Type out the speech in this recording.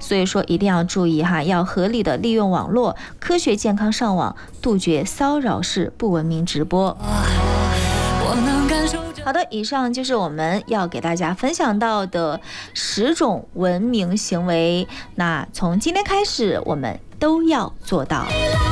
所以说一定要注意哈，要合理的利用网络，科学健康上网，杜绝骚扰式不文明直播。好的，以上就是我们要给大家分享到的10种文明行为，那从今天开始我们都要做到。